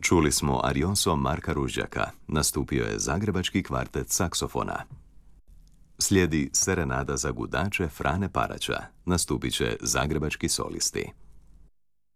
Čuli smo Arioso Marka Ružđaka, nastupio je zagrebački kvartet saksofona. Slijedi Serenada za gudače Frane Paraća, nastupit će zagrebački solisti.